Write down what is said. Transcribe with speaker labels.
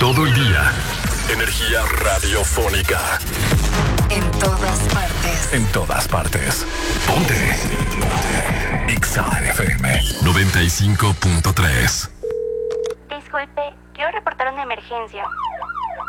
Speaker 1: todo el día. Energía radiofónica.
Speaker 2: En todas partes.
Speaker 1: En todas partes. Ponte. Exa FM 95.3.
Speaker 3: Disculpe, quiero reportar una emergencia.